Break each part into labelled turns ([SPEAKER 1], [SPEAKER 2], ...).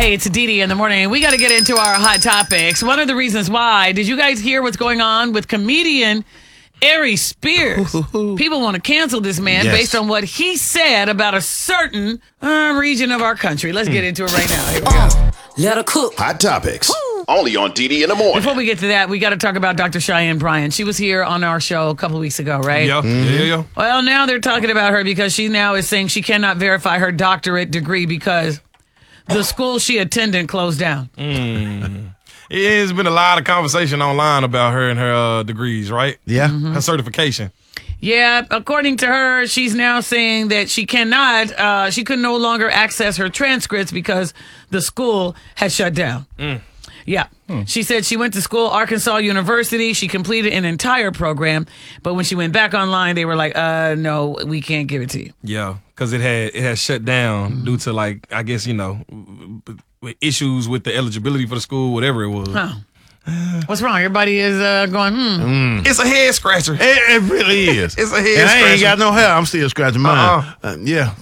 [SPEAKER 1] Hey, it's Dee Dee in the morning. We got to get into our hot topics. One of the reasons why, did you guys hear what's going on with comedian Ari Spears? People want to cancel this man based on what he said about a certain region of our country. Let's get into it right now. Here we go.
[SPEAKER 2] Let her cook.
[SPEAKER 3] Hot topics. Only on Dee Dee in the morning.
[SPEAKER 1] Before we get to that, we got to talk about Dr. Cheyenne Bryant. She was here on our show a couple weeks ago, right?
[SPEAKER 4] Yeah.
[SPEAKER 1] Well, now they're talking about her because she now is saying she cannot verify her doctorate degree because the school she attended closed down.
[SPEAKER 4] There's been a lot of conversation online about her and her degrees, right?
[SPEAKER 5] Yeah.
[SPEAKER 4] Her certification.
[SPEAKER 1] Yeah, according to her, she's now saying that she cannot, she could no longer access her transcripts because the school has shut down. Yeah. She said she went to school, Arkansas University. She completed an entire program, but when she went back online, they were like, no, we can't give it to you.
[SPEAKER 4] Yeah, because it had shut down due to, like, I guess, issues with the eligibility for the school, whatever it was.
[SPEAKER 1] Oh. What's wrong? Everybody is going,
[SPEAKER 4] It's a head scratcher.
[SPEAKER 5] It really is.
[SPEAKER 4] It's a head
[SPEAKER 5] And
[SPEAKER 4] scratcher.
[SPEAKER 5] I ain't got no hair. I'm still scratching mine. Yeah.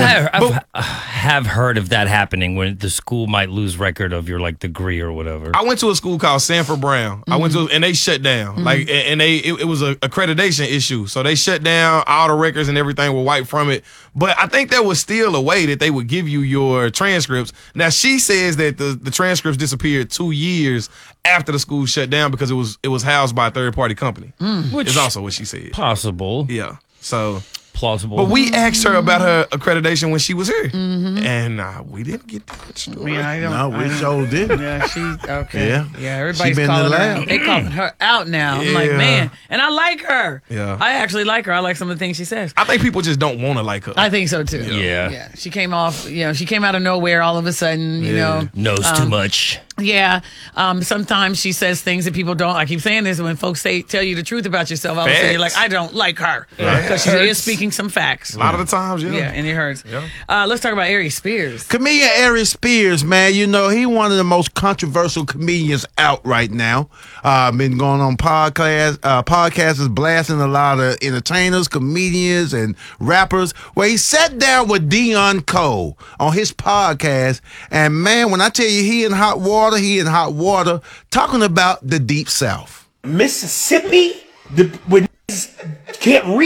[SPEAKER 2] I've heard of that happening when the school might lose record of your degree or whatever.
[SPEAKER 4] I went to a school called Sanford Brown. I went to, and they shut down. It was a accreditation issue. So they shut down, all the records and everything were wiped from it. But I think there was still a way that they would give you your transcripts. Now she says that the transcripts disappeared 2 years after the school shut down because it was housed by a third party company.
[SPEAKER 2] Which
[SPEAKER 4] is also what she said.
[SPEAKER 2] Possible.
[SPEAKER 4] Yeah. So
[SPEAKER 2] Plausible.
[SPEAKER 4] but we asked her about her accreditation when she was here. And we didn't get that story.
[SPEAKER 5] No, we sure did.
[SPEAKER 1] yeah, she, okay.
[SPEAKER 5] Yeah.
[SPEAKER 1] Everybody's
[SPEAKER 5] She been in
[SPEAKER 1] calling
[SPEAKER 5] the
[SPEAKER 1] her
[SPEAKER 5] lab.
[SPEAKER 1] out. They calling her out now. I'm like,
[SPEAKER 4] Yeah.
[SPEAKER 1] man. And I like her.
[SPEAKER 4] Yeah.
[SPEAKER 1] I actually like her. I like some of the things she says.
[SPEAKER 4] I think people just don't want to like her.
[SPEAKER 1] I think so too.
[SPEAKER 2] Yeah.
[SPEAKER 1] She came off, she came out of nowhere all of a sudden, you know.
[SPEAKER 2] Knows too much.
[SPEAKER 1] Yeah. Sometimes she says things that people don't. I keep saying this when folks tell you the truth about yourself. All of a sudden you're like,
[SPEAKER 4] Facts.
[SPEAKER 1] I don't like her. Because she is speaking some facts.
[SPEAKER 4] A lot of the times,
[SPEAKER 1] Yeah, and it hurts.
[SPEAKER 4] Yeah.
[SPEAKER 1] Let's talk about Ari Spears.
[SPEAKER 5] Comedian Ari Spears, man, he one of the most controversial comedians out right now. Been going on podcasts is blasting a lot of entertainers, comedians, and rappers. Where he sat down with Dion Cole on his podcast, and man, when I tell you he in hot water talking about the Deep South.
[SPEAKER 6] Mississippi, when can't read.